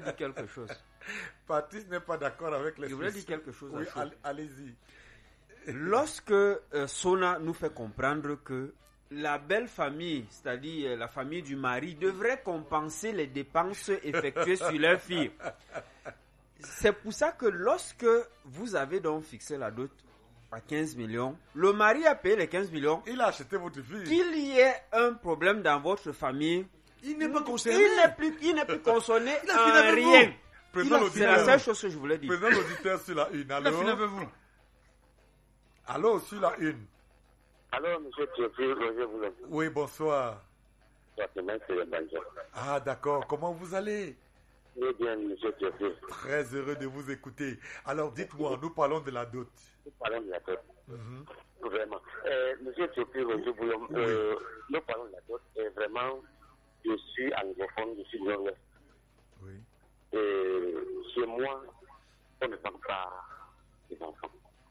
dire quelque chose. Patrice n'est pas d'accord avec les Je voulais dire quelque chose. Oui, allez-y. Lorsque Sona nous fait comprendre que la belle famille, c'est-à-dire la famille du mari, devrait compenser les dépenses effectuées sur leur fille. C'est pour ça que lorsque vous avez donc fixé la dot à 15 millions, le mari a payé les 15 millions. Il a acheté votre fille. Qu'il y ait un problème dans votre famille, il n'est pas concerné. Il n'est plus concerné en rien. C'est la seule chose que je voulais dire. Président l'auditeur sur la une. Allô? Vous. Allô, sur la une. Allô, monsieur Théophile, Roger Boulon. Oui, bonsoir. Demain, c'est le banquier. Ah, d'accord. Comment vous allez? Très bien, monsieur Théophile. Très heureux de vous écouter. Alors, dites-moi, nous parlons de la dot. Nous parlons de la dot. Vraiment. Monsieur Théophile, Roger Boulon, nous parlons de la dot. Et vraiment, je suis anglophone, je suis nord-ouest. Oui. Chez moi, on ne parle pas des enfants.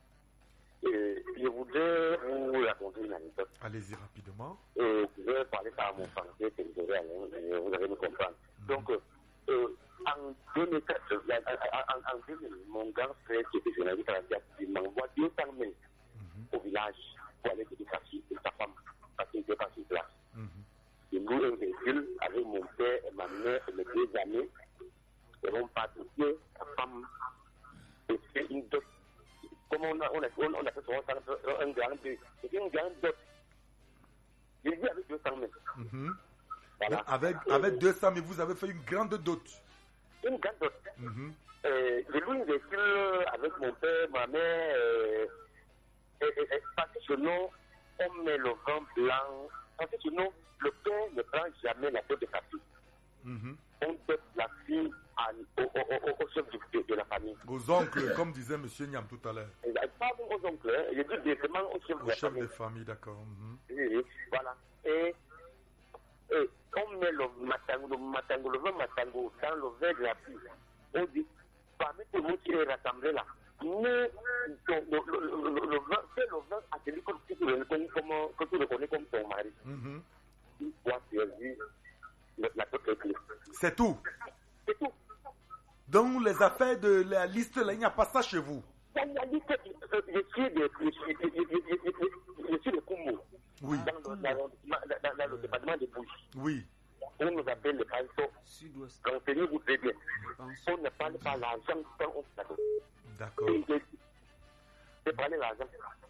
Je voudrais vous raconter une anecdote. Allez-y rapidement. Je vais parler par mon français territorial, vous allez me comprendre. Donc, en 2004, en 2000, mon grand frère qui était journaliste à la théâtre, il m'envoie 200 000 au village pour aller dire sa femme, parce qu'il n'était pas sur place. Il loue un véhicule avec mon père et ma mère et mes 2 amis. Ils vont partir, sa femme, et c'est une dot. Comme on a fait souvent un grand peu, c'est une grande dot. J'ai dit avec 200 000. Voilà. Avec 200 000, vous avez fait une grande dot. Une grande dot. J'ai loué une véhicule avec mon père, ma mère, parce que sinon, on met le vent blanc. Parce que sinon, le père ne prend jamais la dot de sa fille. On donne la fille au chef de la famille. Aux oncles, comme disait M. Niam tout à l'heure. Pas aux oncles, hein. Je dis directement au chef de la famille. Au chef de famille, d'accord. Oui, voilà. Et on met le matango dans le verre de la fille. On dit, parmi tout le monde qui est rassemblé là, mais le vin, c'est le vin à celui que tu reconnais comme ton mari. Il doit servir la côte clé. C'est tout. C'est tout. Dans les affaires de la liste, là, il n'y a pas ça chez vous. Dans la liste, je suis de Koumou. Oui. Dans le département de Bouche. Oui. On nous appelle le canton. Sud-ouest. Renseignez-vous très bien. On ne parle pas l'argent quand on s'adonne. D'accord. C'est parler l'argent.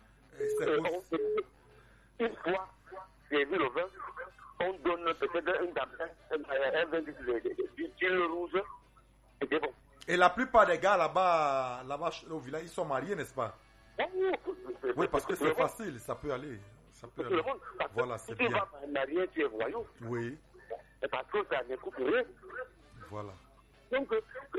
Une fois, j'ai vu le vin, on donne peut-être un vin de rouge, et c'est bon. Et la plupart des gars là-bas au village, ils sont mariés, n'est-ce pas? Oui, parce que c'est facile, ça peut aller. Ça peut aller. Voilà, c'est bien. Si tu vas marier, tu es voyou. Oui. Parce que ça ne coûte rien. Voilà. Donc,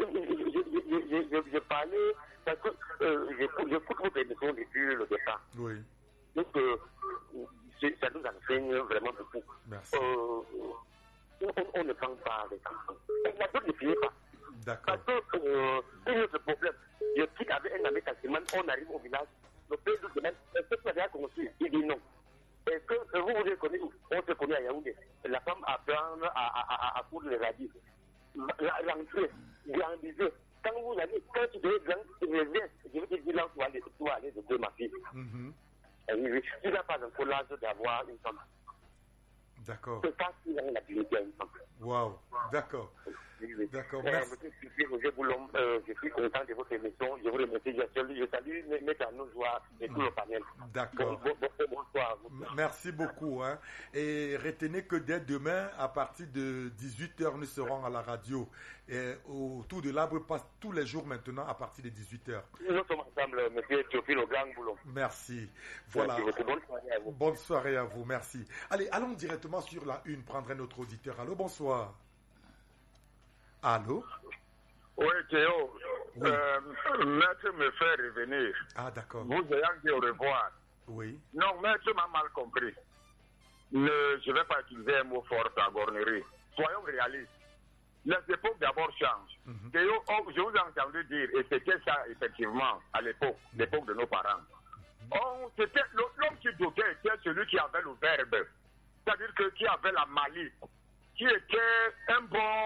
je parlais, parce que j'écoute votre émission depuis le départ. Oui. Donc, ça nous enseigne vraiment beaucoup. Merci. On ne prend pas les enfants. La dot ne finit pas. D'accord. Parce que, il y a ce problème. Je quitte avec un ami taximan, on arrive au village, le père de semaine, est-ce que tu as déjà construit? Il dit non. Est-ce que vous vous connaissez? On se connaît à Yaoundé. La femme apprend à coudre les radis. L'entrée, grandiser. Quand vous allez, quand tu devais grand, je vais te dire là où tu vas aller de ma fille. Tu n'as pas encore l'âge d'avoir une femme. D'accord. C'est ça qui a la dignité à une femme. Waouh, d'accord. D'accord, merci. Monsieur Roger Boulon, je suis content de votre émission. Je vous remercie. Je salue mes canaux joie et tout le panel. D'accord. Bonsoir. Merci beaucoup. Et retenez que dès demain, à partir de 18h, nous serons à la radio. Et autour de l'arbre passe tous les jours maintenant à partir de 18h. Nous sommes ensemble, monsieur Théophile au Grand Boulon. Merci. Voilà. Merci, bonne soirée à vous. Bonne soirée à vous, merci. Allez, allons directement sur la une, prendre un autre auditeur. Allô, bonsoir. Allô? Oui, Théo. Oui. Maître me fait revenir. Ah, d'accord. Vous ayant dit au revoir. Oui. Non, maître m'a mal compris. Je ne vais pas utiliser un mot fort à gornerie. Soyons réalistes. Les époques d'abord changent. Théo, je vous ai entendu dire, et c'était ça effectivement à l'époque de nos parents. C'était l'homme qui doutait était celui qui avait le verbe. C'est-à-dire qui avait la malice. qui était une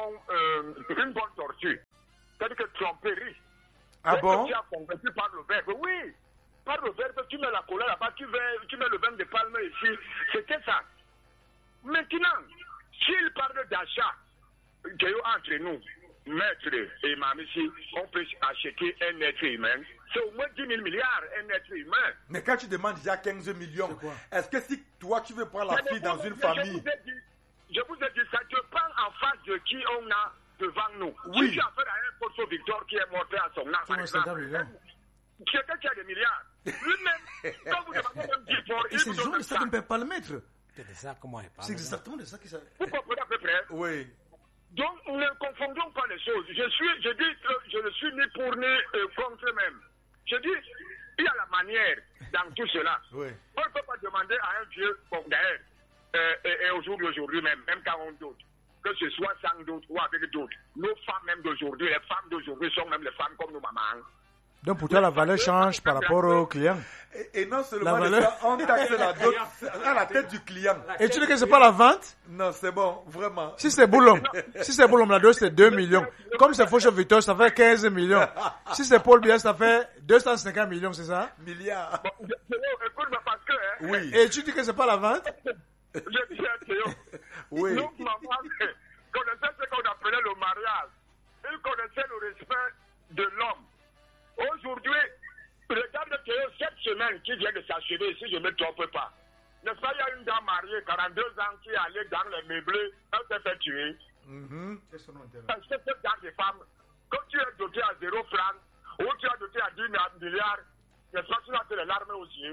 bonne tortue. C'est-à-dire que tromperie. Ah bon? Tu as convaincu par le verbe. Oui, par le verbe, tu mets la cola là-bas, tu mets le vin de palme ici. C'était ça. Maintenant, s'il parle d'achat, entre nous, maître et Mamichi, on peut acheter un être humain. C'est au moins 10 000 milliards, un être humain. Mais quand tu demandes déjà 15 millions, est-ce que si toi tu veux prendre la fille dans une famille... Je vous ai dit ça, je parle en face de qui on a devant nous. Oui. Si tu as affaire à un Porto Victor qui est mort à son âme, par exemple, quelqu'un qui a des milliards, lui-même, quand vous demandez même 10 pour il c'est vous donne ça qu'on ne peut pas le mettre. C'est de ça comment elle parle. C'est exactement de ça qui s'appelle. Vous comprenez à peu près? Oui. Donc, ne confondons pas les choses. Je dis que je ne suis ni pour ni contre même. Je dis, il y a la manière dans tout cela. Oui. On ne peut pas demander à un vieux, bon d'ailleurs, et au jour d'aujourd'hui même quand on doute, que ce soit sans doute ou avec doute, nos femmes même d'aujourd'hui, les femmes d'aujourd'hui sont même les femmes comme nos mamans. Donc pour toi, la valeur change par rapport au client. Et non seulement ça, on taxe la dot à la tête du client. Et tu dis que c'est pas la vente? Non, c'est bon, vraiment. Si c'est Boulom, la dose c'est 2 millions. Comme c'est Faucho Victor, ça fait 15 millions. Si c'est Paul Biya, ça fait 250 millions, c'est ça? Milliards. Bon, écoute-moi parce que... Oui. Et tu dis que c'est pas la vente? Je dis à Théo, Oui. nous, maman, connaissait ce qu'on appelait le mariage. Il connaissait le respect de l'homme. Aujourd'hui, regarde Théo, cette semaine qui vient de s'achever, si je ne me trompe pas, n'est-ce pas, il y a une dame mariée, 42 ans, qui est allée dans les meublés, elle s'est fait tuer. Mm-hmm. C'est cette dame de femme, quand tu es doté à 0 francs, ou tu es doté à 10 milliards, n'est-ce pas, tu as fait les larmes aussi.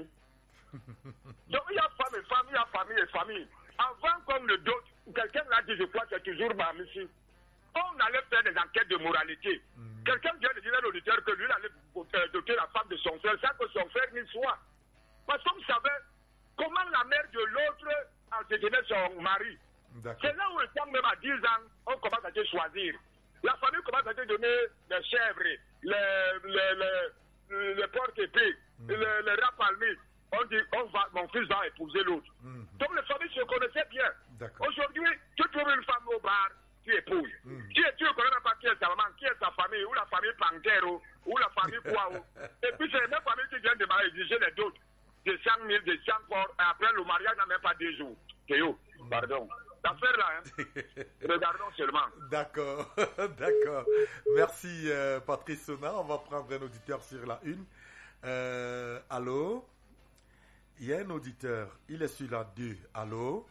Donc il y a femme et femme, il y a famille et famille. Avant qu'on ne dote, quelqu'un l'a dit, je crois que c'est toujours Mamichi, on allait faire des enquêtes de moralité. Quelqu'un vient de dire à l'auditeur que lui, il allait doter la femme de son frère, sans que son frère n'y soit. Parce qu'on savait comment la mère de l'autre a donné son mari. C'est là où, étant même à 10 ans, on commence à te choisir. La famille commence à te donner les chèvres, les porcs-épées, les rats palmiers. On dit, mon fils va épouser l'autre. Donc les familles se connaissaient bien. Aujourd'hui, tu trouves une femme au bar, tu épouses. Tu ne connais même pas qui est sa maman, qui est sa famille, ou la famille Pantero, ou la famille Kouaou. Et puis c'est les mêmes familles qui viennent de marier, exiger les doutes de 100 000, de 100 porcs, et après le mariage n'a même pas 2 jours. Théo, pardon. L'affaire là, regardons seulement. D'accord, d'accord. Merci Patrice Sona. On va prendre un auditeur sur la une. Allô? Il y a un auditeur, il est sur la 2. Allô?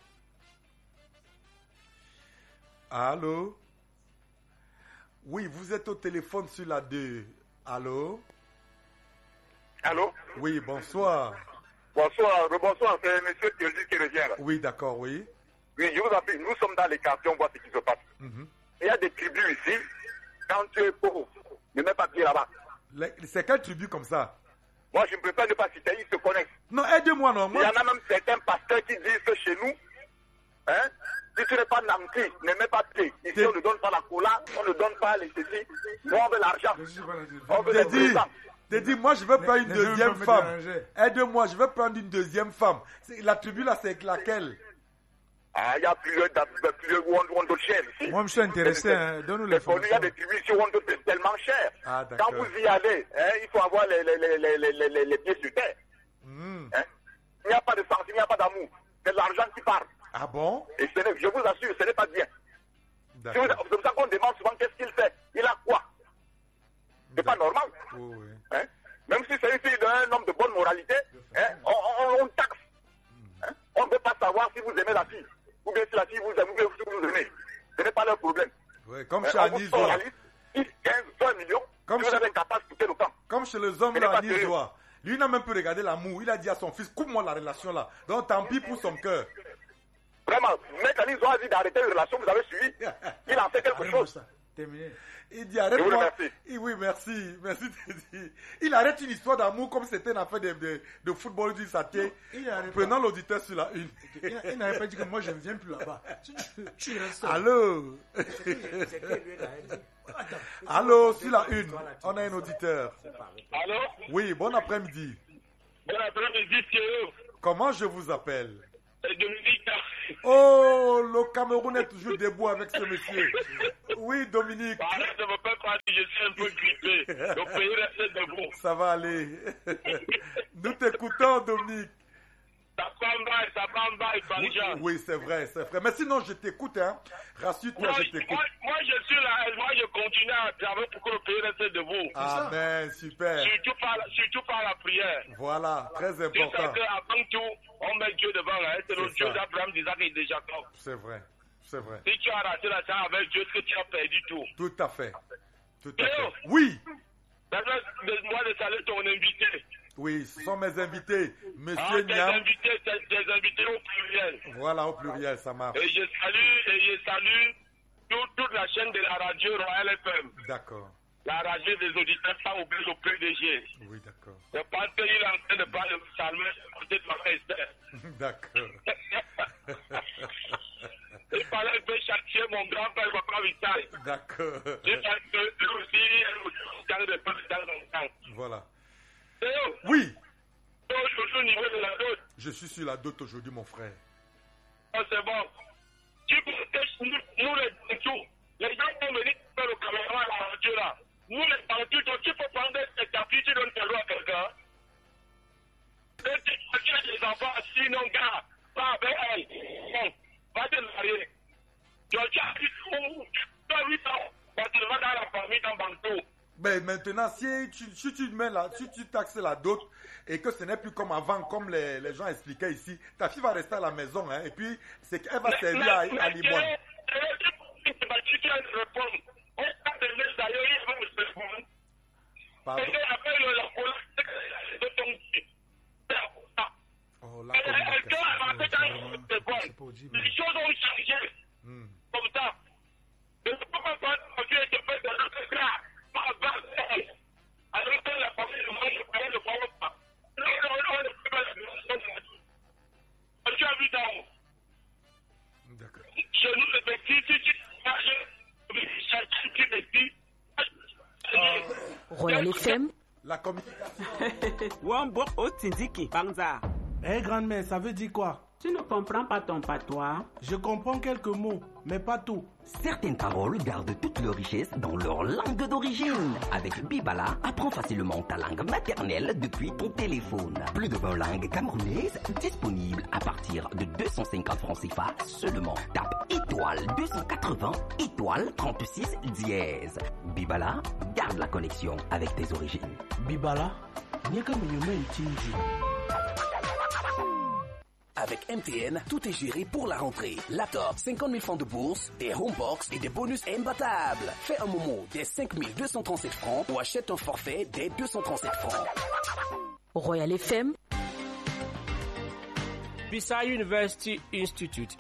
Allô? Oui, vous êtes au téléphone sur la 2. Allô? Allô? Oui, bonsoir. Bonsoir, bonsoir, c'est M. Théodule qui revient là. Oui, d'accord, oui. Oui, je vous appelle, nous sommes dans les quartiers, on voit ce qui se passe. Il y a des tribus ici, quand tu es pauvre, ne mets pas pied là-bas. C'est quelle tribu comme ça? Moi, je ne préfère ne pas citer, ils se connaissent. Non, aide-moi, non. Il y en a même certains pasteurs qui disent que chez nous, hein, si tu n'es pas nanti, ne mets pas pied. Ici, on ne donne pas la cola, on ne donne pas les ceci. Nous, on veut l'argent. On veut l'argent. T'es dit, moi, je veux prendre une deuxième femme. Aide-moi, je veux prendre une deuxième femme. La tribu là, c'est laquelle? Ah, il y a plusieurs Wondo chers ici. Moi, je suis intéressé. Donne-nous les informations. Il y a des tribus ici Wondo tellement chers. Ah, quand vous y allez, hein, il faut avoir les pieds sur terre. Hein? Il n'y a pas de sens, il n'y a pas d'amour. C'est de l'argent qui parle. Ah bon? Et je vous assure, ce n'est pas bien. C'est comme ça qu'on demande souvent qu'est-ce qu'il fait. Il a quoi? C'est pas normal. Oui. Hein? Même si c'est une fille d'un homme de bonne moralité, hein, on taxe. Hein? On ne veut pas savoir si vous aimez la fille. Ou bien si la fille vous aime, ou bien si vous aimez. Ce n'est pas leur problème. Oui, comme chez Anisoa. 10, 15, 20 millions, comme vous avez capable de quitter le camp. Comme chez les hommes là, Anisoa. Lui n'a même pas regardé l'amour. Il a dit à son fils, coupe-moi la relation là. Donc tant pis pour son cœur. Vraiment, mec Anisoa a dit d'arrêter une relation, vous avez suivi. Il a fait quelque chose. Terminé. Il dit arrête-moi. Oui, merci. Merci. Il arrête une histoire d'amour comme c'était une affaire de football du saté. Prenons l'auditeur sur la une. Il n'avait pas dit que moi je ne viens plus là-bas. Tu restes. Allô? Allô, sur la une. On a un auditeur. Allô? Oui, bon après-midi. Bon après-midi, Théo. Comment je vous appelle? Dominique. Oh, le Cameroun est toujours debout avec ce monsieur. Oui, Dominique. Arrête de me faire croire que je suis un peu grippé. Le pays reste debout. Ça va aller. Nous t'écoutons, Dominique. Ça bambaye, Fanja. Oui, c'est vrai, c'est vrai. Mais sinon, je t'écoute, hein. Rassure-toi, je t'écoute. Moi, je suis là, moi, je continue à travailler pour que le pays reste debout. Amen, super. Surtout par la prière. Voilà, très Tu sais important. qu'avant tout, on met Dieu devant, hein. C'est le Dieu d'Abraham, d'Isaac et de Jacob. C'est vrai, c'est vrai. Si tu as raté la terre avec Dieu, est-ce que tu as perdu tout? Tout à fait. Tout à Théo. fait. Oui. Moi de saluer ton invité. Oui, ce sont mes invités. Ah, Monsieur tes Niam. invités au pluriel. Voilà, au pluriel, ça marche. Et je salue toute la chaîne de la radio Royal FM. D'accord. La radio des auditeurs, sans oublier le PDG. Oui, d'accord. Je pense qu'il est en train de parler de Salmé à côté de ma Esther. D'accord. Il fallait que je chercher mon grand-père, Papa Vital. D'accord. Je pense que lui aussi, il est de temps en temps. Voilà. Théo, Oui, aujourd'hui au niveau de la dot, je suis sur la dot aujourd'hui, mon frère. c'est bon. Tu protèges nous les Bantous. Les gens vont venir faire le caméra à la radio là. Nous les Bantous, donc tu peux prendre un tapis, tu donnes tes lois à quelqu'un. Et tu as des enfants, sinon, gars, pas avec elle. Bon, va te marier. Tu as 8 ans, parce que tu vas dans la famille dans Bantou. Mais maintenant, si tu mets si tu taxes la dot et que ce n'est plus comme avant, comme les gens expliquaient ici, ta fille va rester à la maison, hein, et puis elle va servir à Liboine. Pardon. Oh, la communication. Les choses ont changé. Comme ça. Je ne peux pas prendre que je fais de l'autre gras. Alors que la famille de moi, je ne parle pas. Non, ne peut pas la tu as vu dans D'accord. chez nous, les petits, si tu chacun qui est petit. Royal FM. La communication. Wambo Otindiki, Banza. Eh, grand-mère, ça veut dire quoi? Tu ne comprends pas ton patois? Je comprends quelques mots, mais pas tout. Certaines paroles gardent toute leur richesse dans leur langue d'origine. Avec Bibala, apprends facilement ta langue maternelle depuis ton téléphone. Plus de 20 langues camerounaises disponibles à partir de 250 francs CFA seulement. Tape étoile 280 étoile 36 dièse. Bibala, garde la connexion avec tes origines. Bibala, Avec MTN, tout est géré pour la rentrée. Laptop, 50 000 francs de bourse, des homebox et des bonus imbattables. Fais un Momo des 5 237 francs ou achète un forfait des 237 francs. Royal FM. Bisai University Institute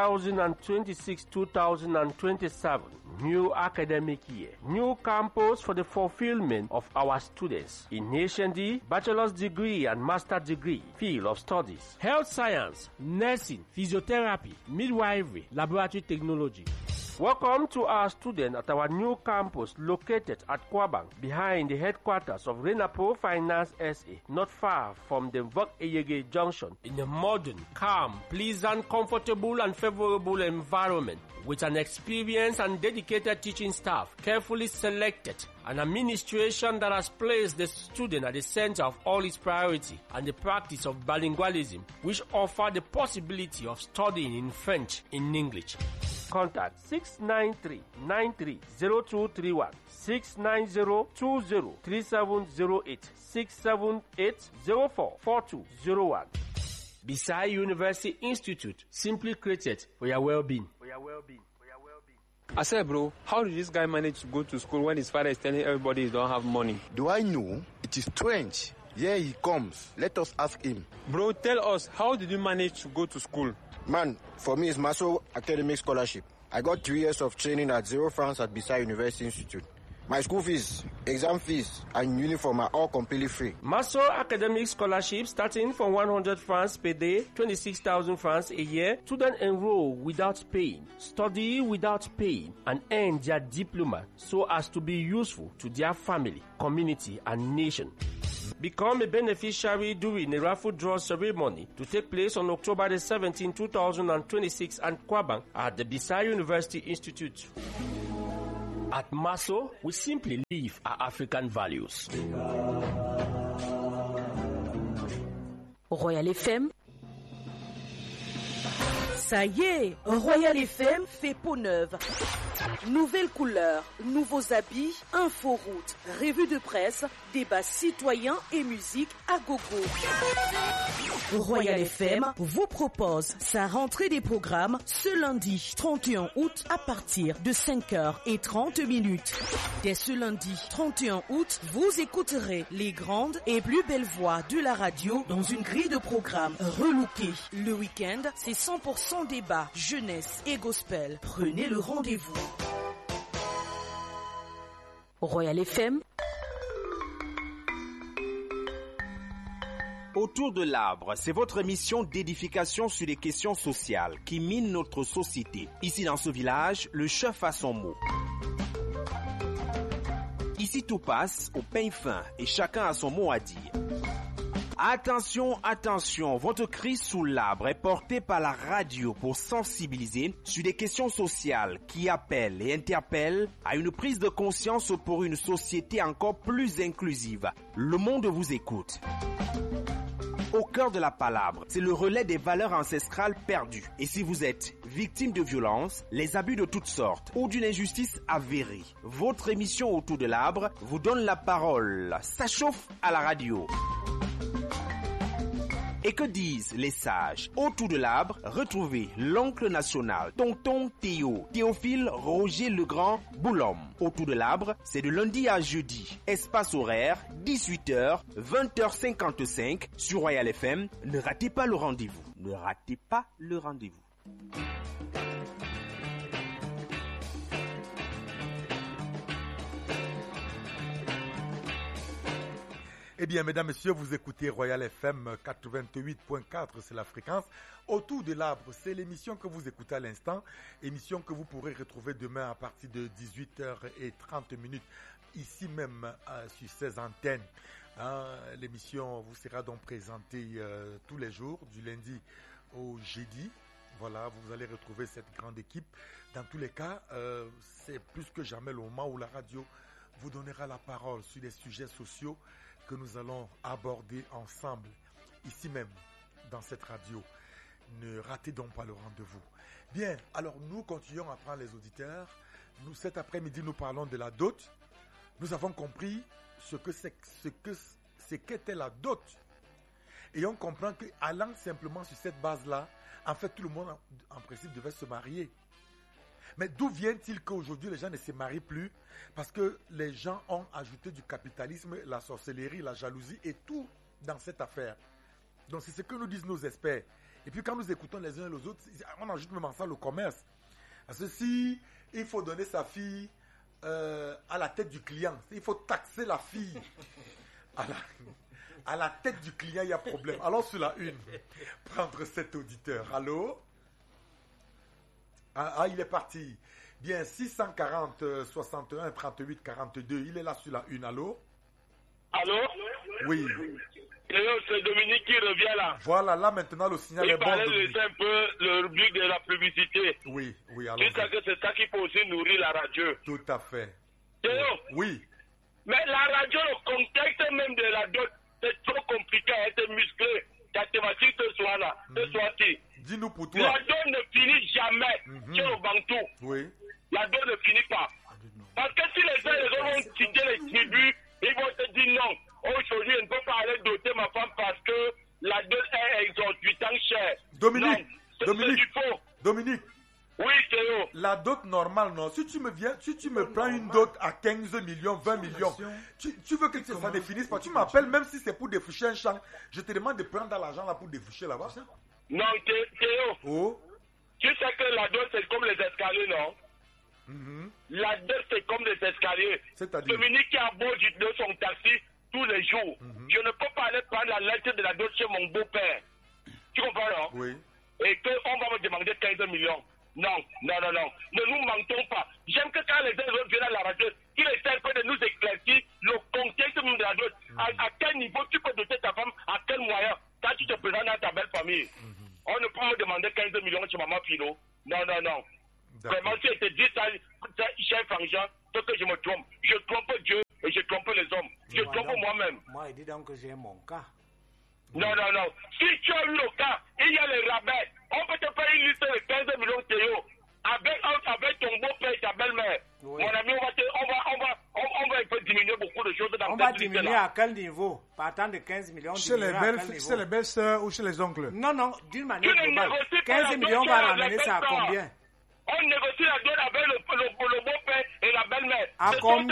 2026-2027. New academic year. New campus for the fulfillment of our students in Nation D, bachelor's degree and master's degree, field of studies, health science, nursing, physiotherapy, midwifery, laboratory technology. Welcome to our students at our new campus located at Kwabang, behind the headquarters of Renapo Finance SA, not far from the Vok-Eyege Junction, in a modern, calm, pleasant, comfortable and favorable environment, with an experienced and dedicated teaching staff, carefully selected, an administration that has placed the student at the center of all its priority, and the practice of bilingualism, which offer the possibility of studying in French in English. Contact 693-930231, 690-20-3708, 678-04-4201. Bisai University Institute, simply created for your well-being. I said, bro, how did this guy manage to go to school when his father is telling everybody he don't have money? Do I know? It is strange. Here he comes. Let us ask him. Bro, tell us, how did you manage to go to school? Man, for me, it's Maso Academic Scholarship. I got 3 years of training at 0 francs at Bisai University Institute. My school fees, exam fees, and uniform are all completely free. Maso Academic Scholarship starting from 100 francs per day, 26,000 francs a year. Students enroll without paying, study without paying, and earn their diploma so as to be useful to their family, community, and nation. Become a beneficiary during a raffle draw ceremony to take place on October the 17th, 2026 at Kwabang at the Bisai University Institute. At Maso, we simply live our African values. Royal FM. Ça y est, Royal FM fait peau neuve. Nouvelles couleurs, nouveaux habits, inforoute, revue de presse, débats citoyens et musique à gogo. Royal FM vous propose sa rentrée des programmes ce lundi 31 août à partir de 5h30. Dès ce lundi 31 août, vous écouterez les grandes et plus belles voix de la radio dans une grille de programmes relookée. Le week-end, c'est 100% débat, jeunesse et gospel. Prenez le rendez-vous. Royal FM. Autour de l'arbre, c'est votre émission d'édification sur les questions sociales qui minent notre société. Ici dans ce village, le chef a son mot. Ici tout passe au pain fin et chacun a son mot à dire. Attention, attention, votre cri sous l'arbre est porté par la radio pour sensibiliser sur des questions sociales qui appellent et interpellent à une prise de conscience pour une société encore plus inclusive. Le monde vous écoute. Au cœur de la palabre, c'est le relais des valeurs ancestrales perdues. Et si vous êtes victime de violences, les abus de toutes sortes ou d'une injustice avérée, votre émission Autour de l'arbre vous donne la parole. Ça chauffe à la radio. Et que disent les sages? Autour de l'arbre, retrouvez l'oncle national, tonton Théo, Théophile Roger Legrand Boulom. Autour de l'arbre, c'est de lundi à jeudi. Espace horaire, 18h, 20h55 sur Royal FM. Ne ratez pas le rendez-vous. Ne ratez pas le rendez-vous. Eh bien, mesdames, messieurs, vous écoutez Royal FM 88.4, c'est la fréquence. Autour de l'arbre, c'est l'émission que vous écoutez à l'instant, émission que vous pourrez retrouver demain à partir de 18h30, ici même sur ces antennes. L'émission vous sera donc présentée tous les jours, du lundi au jeudi. Voilà, vous allez retrouver cette grande équipe. Dans tous les cas, c'est plus que jamais le moment où la radio vous donnera la parole sur les sujets sociaux que nous allons aborder ensemble, ici même, dans cette radio. Ne ratez donc pas le rendez-vous. Bien, alors nous continuons à prendre les auditeurs. Nous, cet après-midi, nous parlons de la dot. Nous avons compris ce qu'était la dot. Et on comprend qu'allant simplement sur cette base-là, en fait, tout le monde, en principe, devait se marier. Mais d'où vient-il qu'aujourd'hui, les gens ne se marient plus? Parce que les gens ont ajouté du capitalisme, la sorcellerie, la jalousie et tout dans cette affaire. Donc, c'est ce que nous disent nos experts. Et puis, quand nous écoutons les uns et les autres, on ajoute même en ça le commerce. Parce que si il faut donner sa fille à la tête du client, il faut taxer la fille à la tête du client, il y a problème. Allons sur la une, prendre cet auditeur. Allô? Ah, il est parti. Bien, 640 61 38 42. Il est là sur la une. Allô? Allô? Oui. C'est Dominique qui revient là. Voilà, là maintenant le signal est bon. Il fallait laisser un peu le rubrique de la publicité. Oui, alors. Tu sais que c'est ça qui peut aussi nourrir la radio. Tout à fait. Théo? Oui. Mais la radio, le contexte même de la dot, c'est trop compliqué à être musclé. Ta thématique ce soir là, ce soir-ci. Dis-nous pour toi. La dot ne finit jamais chez le Bantou. Oui. La dot ne finit pas. Parce que si les gens vont citer les tribus, ils vont te dire non. Aujourd'hui, je ne peux pas aller doter ma femme parce que la dot est exorbitant chère. Dominique, non, c'est du faux. Dominique. Oui, Théo. La dot normale, non. Si tu me prends une dot à 15 millions, 20 millions, tu veux que ça définisse pas. Tu m'appelles même si c'est pour défoucher un champ. Je te demande de prendre de l'argent là pour défoucher là-bas. Non, Théo. Oh. Tu sais que la dot c'est comme les escaliers, non? La dot c'est comme les escaliers. Dominique qui a beau de son taxi tous les jours. Je ne peux pas aller prendre la lettre de la dot chez mon beau-père. Tu comprends, non? Oui. Et qu'on va me demander 15 millions. Non. Ne nous mentons pas. J'aime que quand les gens viennent à la radio, ils essaient de nous éclaircir le contexte de la dot. À quel quel niveau tu peux doter ta femme, à quel moyen, quand tu te présentes dans ta belle famille. On ne peut me demander 15 millions chez Maman Philo. Non. Vraiment, si je te dis ça, cher Frangin, c'est que je me trompe. Je trompe Dieu et je trompe les hommes. Je trompe moi-même. Moi, il dit donc que j'ai mon cas. Non. Si tu as eu le cas, il y a les rabais. On peut te faire une liste de 15 millions de Théo. Avec ton beau-père et ta belle-mère. Oui. Mon ami, on va un peu diminuer beaucoup de choses dans on va diminuer à quel niveau? Partant de 15 millions. Chez les belles-sœurs ou chez les oncles? Non, d'une manière globale. 15 millions, on va ramener ça à combien? On négocie la dot avec le beau-père et la belle-mère. À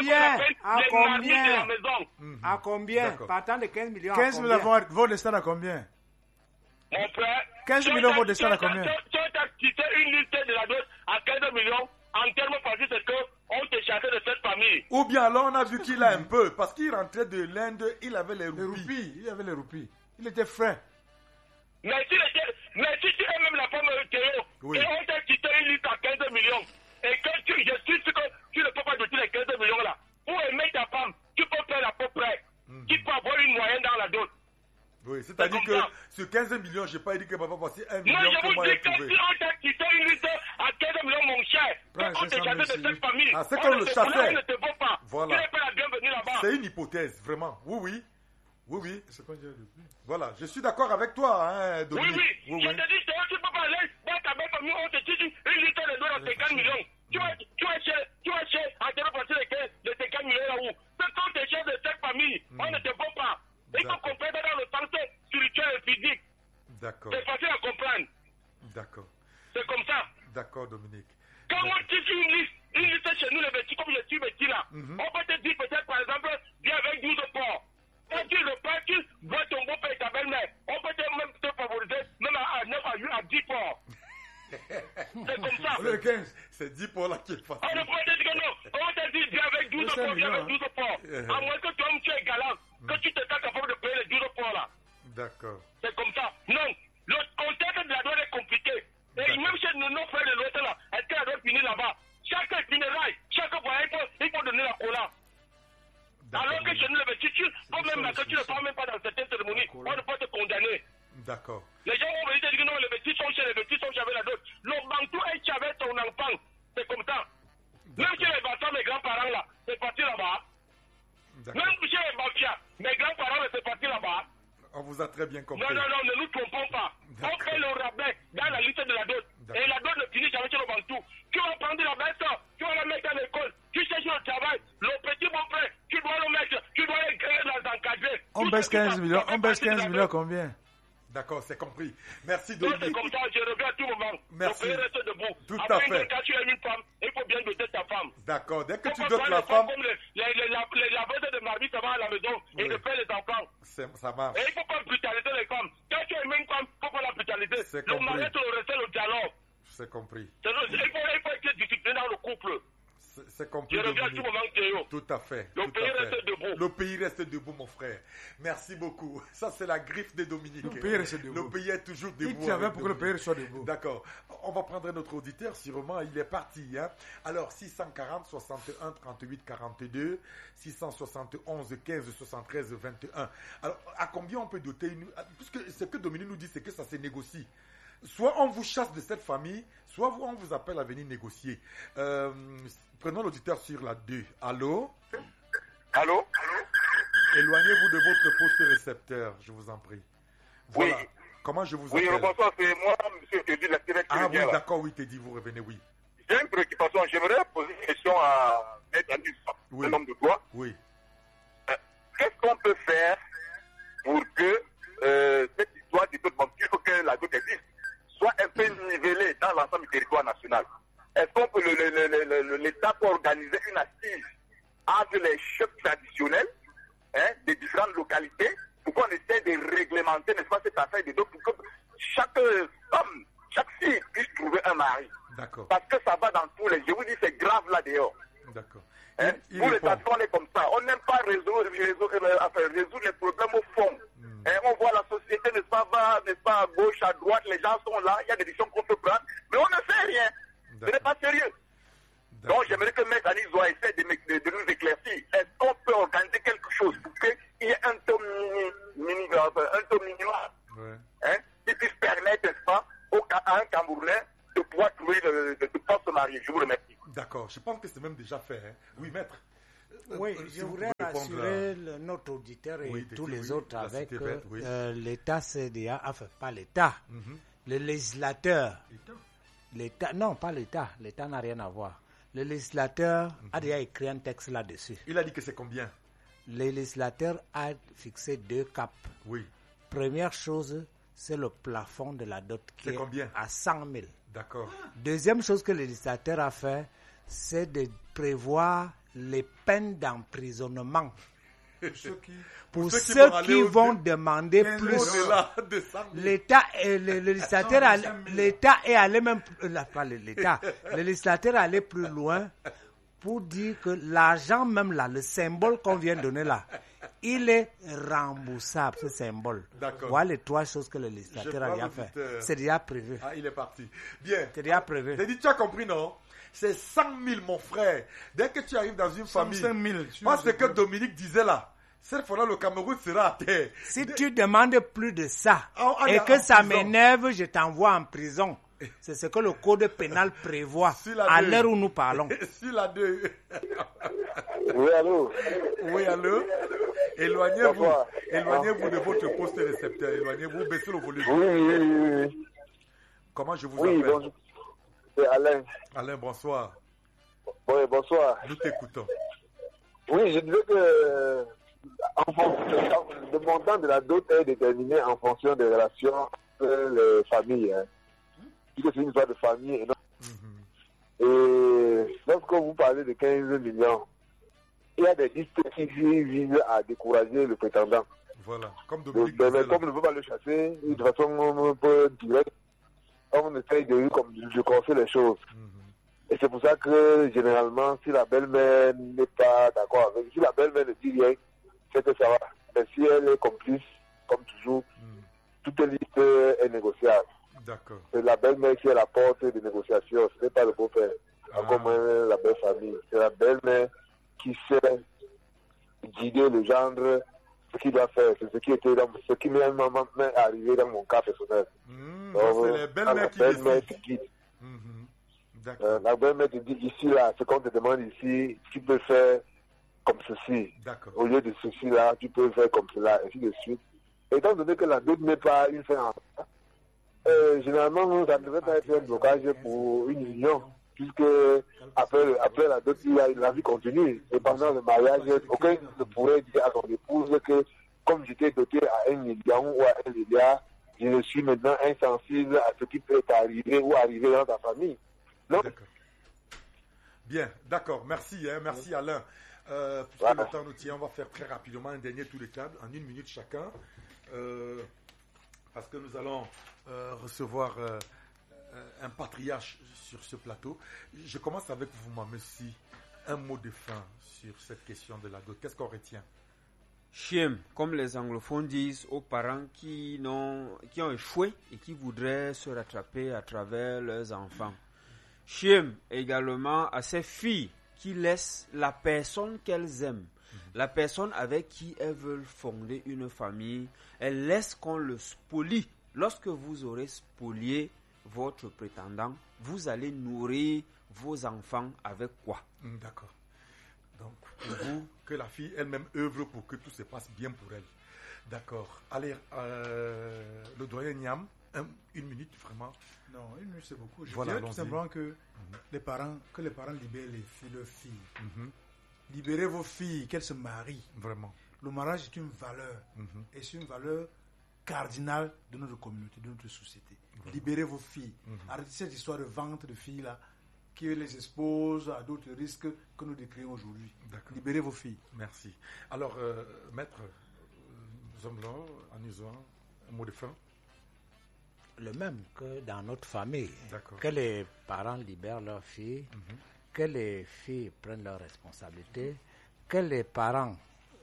combien? Partant de 15 millions. 15 millions vont descendre à combien? Mon frère, 15 millions vont descendre à combien? Tu as quitté une liste de la dot à 15 millions. En termes précis, c'est qu'on te chassait de cette famille. Ou bien alors on a vu qu'il a un peu, parce qu'il rentrait de l'Inde, il avait les roupies. Il avait les roupies. Il était frais. Mais si tu es même la femme de Théo, oui. Et on t'a quitté une liste à 15 millions, et que je suis sûr que tu ne peux pas doter les 15 millions là. Pour aimer ta femme, tu peux faire la peau près. Tu peux avoir une moyenne dans la dot. Oui, c'est-à-dire que sur 15 millions, je n'ai pas dit que papa passer 1 million. Moi, je vous dis que si on t'a quitté une liste à 15 millions, mon cher, on te chassé de cette famille. Ah, c'est qu'on le chassait. On ne te vaut pas. Voilà. Tu n'es pas la bienvenue là-bas. C'est une hypothèse, vraiment. Oui. Voilà, je suis d'accord avec toi, hein, Dominique. Oui. Je te dis, tu ne peux pas aller dans ta belle famille, on te dit une liste de dollars à 50 millions. Tu vas chez à te repasser les 50 millions là-haut. C'est quand tu es chez de cette famille, on ne te vaut pas. Il faut comprendre dans le sens spirituel et physique. D'accord. C'est facile à comprendre. D'accord. C'est comme ça. D'accord, Dominique. Quand on dit une liste chez nous, les vêtis, comme je suis vêti là, on peut te dire peut-être par exemple, viens avec 12 porcs. Quand tu le prends, tu vois ton beau-père et ta belle-mère. On peut même te favoriser, même à 9 à 10 porcs. C'est comme ça. Le 15, c'est 10 porcs là qui est facile. On ne peut pas te dire que non. On te dit viens avec 12 porcs, viens avec 12 porcs. À moins que toi, tu es galant, que tu te sens capable de payer les 12 porcs là. D'accord. C'est comme ça. Non, le contexte de la droite est compliqué. Et même chez nos frères de l'autre là, est-ce que la droite finit là-bas? Chaque funéraille, chaque voyage, il faut donner la cola. Alors que chez nous, les vêtus, quand même que tu ne parles même pas dans certaines cérémonies, on ne peut pas te condamner. D'accord. Les gens vont venir te dire que non, les vêtus sont chez les vêtus, sont chez la droite. Le bantou est avec ton enfant. C'est comme ça. Même chez les bâtards, mes grands-parents là, c'est parti là-bas. Même chez les banquiers, mes grands-parents, c'est parti là-bas. On vous a très bien compris. Non, ne nous trompons pas. On fait le rabais dans la liste de la dot. Et la dot ne finit jamais sur le bantou. Tu vas prendre la bête, tu vas la mettre à l'école. Tu cherches le travail. Le petit beau-frère, tu dois le mettre, tu dois l'encadrer. On baisse 15 millions combien? D'accord, c'est compris. Merci de Dominique. C'est comme ça, je reviens à tout moment. Merci. Le pays reste debout. Tout après à fait. Quand tu as une femme, il faut bien doter ta femme. D'accord, dès que tu dotes la femme. Comme les laveuses de marmite, ça va à la maison et de faire les enfants. Ça marche. Et il ne faut pas brutaliser les femmes. Quand tu aimes une femme, il ne faut pas la brutaliser. Le mari te le reste le dialogue. C'est compris. Il faut être discipliné dans le couple. C'est compris. Je reviens à tout moment, Théo. Tout à fait. Le pays reste debout. Le pays reste debout, mon frère. Merci beaucoup. Ça, c'est la griffe de Dominique. Le pays reste debout. Le pays est toujours debout. Il tient pour que le pays soit debout. D'accord. On va prendre notre auditeur, sûrement. Il est parti. Hein. Alors, 640 61 38 42, 671 15 73 21. Alors, à combien on peut doter une... Puisque ce que Dominique nous dit, c'est que ça se négocie. Soit on vous chasse de cette famille, soit on vous appelle à venir négocier. Prenons l'auditeur sur la 2. Allô? Allô? Éloignez-vous de votre poste récepteur, je vous en prie. Voilà. Oui. Comment je vous appelle? Oui, bonsoir, c'est moi, monsieur Teddy, la directrice. Ah oui, d'accord, oui, Teddy, vous revenez, oui. J'ai une préoccupation. J'aimerais poser une question à Maître Anis, oui. Un homme de droit. Oui. Qu'est-ce qu'on peut faire pour que cette histoire du dot, il faut que la dot existe, soit un peu nivelée dans l'ensemble du territoire national? Est-ce qu'on peut, l'État peut organiser une assise entre les chefs traditionnels des différentes localités pour qu'on essaie de réglementer, n'est-ce pas, cette affaire de dot, pour que chaque femme, chaque fille puisse trouver un mari? D'accord. Parce que ça va dans tous les... Je vous dis, c'est grave là dehors. D'accord. Pour les patrons, on est comme ça. On n'aime pas résoudre les problèmes au fond. On voit la société, n'est-ce pas, va, n'est-ce pas, à gauche, à droite, les gens sont là, il y a des décisions qu'on peut prendre, mais on ne fait rien. Ce n'est pas sérieux. Donc j'aimerais que M. Anis essaie de nous éclaircir. Est-ce qu'on peut organiser quelque chose pour qu'il y ait un taux marier. Je vous remercie. D'accord, je pense que c'est même déjà fait. Hein. Oui, maître. Oui, je voudrais assurer notre auditeur et tous les autres avec l'État CDA, enfin pas l'État, le législateur. L'État, non, pas l'État n'a rien à voir. Le législateur a déjà écrit un texte là-dessus. Il a dit que c'est combien? Le législateur a fixé 2 caps. Oui. Première chose, c'est le plafond de la dot qui est combien? À 100 000. D'accord. Deuxième chose que le législateur a fait, c'est de prévoir les peines d'emprisonnement pour ceux qui vont demander plus. L'État et le législateur, l'État est allé même pas l'État. Le législateur est allé plus loin pour dire que l'argent même là, le symbole qu'on vient donner là, il est remboursable, ce symbole. D'accord. Voilà les 3 choses que le législateur a déjà fait. C'est déjà prévu. Ah, il est parti. Bien. C'est déjà prévu. J'ai dit, tu as compris, non? C'est 100 000, mon frère. Dès que tu arrives dans une famille, 000, moi, ce que Dominique disait là, cette fois-là, le Cameroun sera à terre. Si tu demandes plus de ça et que ça m'énerve, je t'envoie en prison. C'est ce que le code pénal prévoit à l'heure où nous parlons. Sur la 2. Oui, allô? Oui, allô? Éloignez-vous de votre poste récepteur. Éloignez-vous, baissez le volume. Oui. Comment je vous appelle? Bonjour. C'est Alain. Alain, bonsoir. Oui, bonsoir. Nous t'écoutons. Oui, je disais que le montant de la dot est déterminé en fonction des relations entre les familles. Hein. C'est une histoire de famille. Et lorsque vous parlez de 15 millions, il y a des listes qui visent à décourager le prétendant. Voilà, comme Dominique comme on ne veut pas le chasser, de façon un peu directe, on essaye de corser les choses. Et c'est pour ça que, généralement, si la belle-mère n'est pas d'accord avec, si la belle-mère ne dit rien, c'est que ça va. Mais si elle est complice, comme toujours, toute liste est négociable. D'accord. C'est la belle-mère qui est la porte des négociations, ce n'est pas le beau-père. Encore moins la belle famille. C'est la belle-mère qui sait guider le gendre, ce qu'il doit faire. C'est ce qui m'est arrivé dans mon cas personnel. Donc, c'est les belles-mères qui guident. La belle-mère te dit ici, là, ce qu'on te demande ici, tu peux faire comme ceci. Au lieu de ceci, là, tu peux faire comme cela, ainsi de suite. Étant donné que la dot n'est pas une fin en généralement, ça ne devrait pas être un blocage pour une union, puisque après la dot, la vie continue. Et pendant le mariage, aucun ne pourrait dire à son épouse que, comme j'étais doté à 1 million ou à 1 milliard, je suis maintenant insensible à ce qui peut arriver ou arriver dans ta famille. Non? Bien, d'accord. Merci, merci Alain. Puisque le temps nous tient, on va faire très rapidement un dernier tour de table, en 1 minute chacun, parce que nous allons recevoir un patriarche sur ce plateau. Je commence avec vous, Mohamed Si. Un mot de fin sur cette question de la dot. Qu'est-ce qu'on retient? Chiem, comme les anglophones disent aux parents qui ont échoué et qui voudraient se rattraper à travers leurs enfants. Chiem également à ces filles qui laissent la personne qu'elles aiment, la personne avec qui elles veulent fonder une famille, elles laissent qu'on le spolie. Lorsque vous aurez spolié votre prétendant, vous allez nourrir vos enfants avec quoi? D'accord. Donc, pour vous, que la fille elle-même œuvre pour que tout se passe bien pour elle. D'accord. Allez, le doyen Niam, 1 minute vraiment. Non, 1 minute c'est beaucoup. Je dirais tout simplement que les parents libèrent leurs filles. Libérez vos filles, qu'elles se marient. Vraiment. Le mariage est une valeur. Et c'est une valeur cardinale de notre communauté, de notre société. Libérez vos filles. Arrêtez cette histoire de vente de filles là, qui les expose à d'autres risques que nous décrivons aujourd'hui. Libérez vos filles. Merci. Alors, maître Zomblon, Anuzouan, un mot de fin? Le même que dans notre famille. Que les parents libèrent leurs filles, que les filles prennent leurs responsabilités, que les parents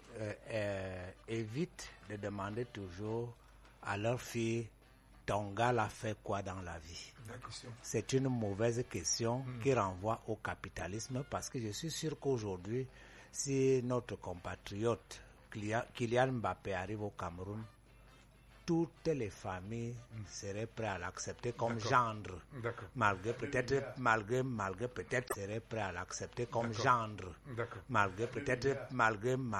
évitent de demander toujours à leurs filles: ton gars a fait quoi dans la vie? C'est une mauvaise question qui renvoie au capitalisme, parce que je suis sûr qu'aujourd'hui, si notre compatriote Kylian Mbappé arrive au Cameroun, toutes les familles seraient prêtes à l'accepter comme gendre. Malgré peut-être seraient prêtes à l'accepter comme gendre. Malgré